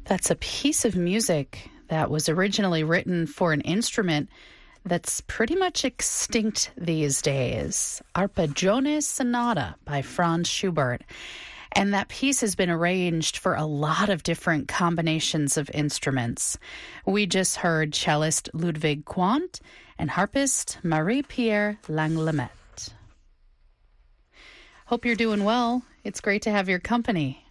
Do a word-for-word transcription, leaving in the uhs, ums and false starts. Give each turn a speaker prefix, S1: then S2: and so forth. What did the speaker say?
S1: That's a piece of music that was originally written for an instrument that's pretty much extinct these days. Arpeggione Sonata by Franz Schubert. And that piece has been arranged for a lot of different combinations of instruments. We just heard cellist Ludwig Quandt and harpist Marie-Pierre Langlemette. Hope you're doing well. It's great to have your company.